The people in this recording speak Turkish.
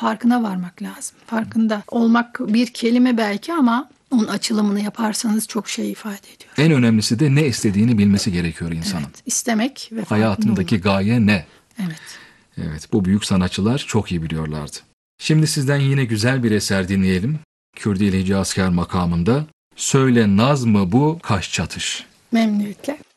farkına varmak lazım. Farkında olmak bir kelime belki ama onun açılımını yaparsanız çok şey ifade ediyor. En önemlisi de ne istediğini bilmesi gerekiyor insanın. Evet, istemek ve farkında Hayatındaki olmak. gaye ne? Evet. Evet, bu büyük sanatçılar çok iyi biliyorlardı. Şimdi sizden yine güzel bir eser dinleyelim. Kürdili Hicazkar makamında. Söyle naz mı bu kaş çatış? Memnuniyetle.